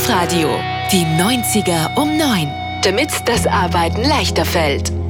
Live-Radio. Die 90er um 9. Damit das Arbeiten leichter fällt.